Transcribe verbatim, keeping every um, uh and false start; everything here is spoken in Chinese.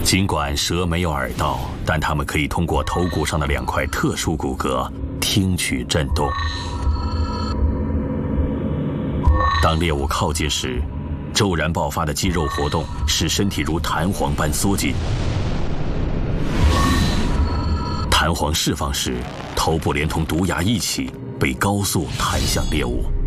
尽管蛇没有耳道，但它们可以通过头骨上的两块特殊骨骼听取震动。当猎物靠近时，骤然爆发的肌肉活动使身体如弹簧般缩紧。弹簧释放时，头部连同毒牙一起被高速弹向猎物。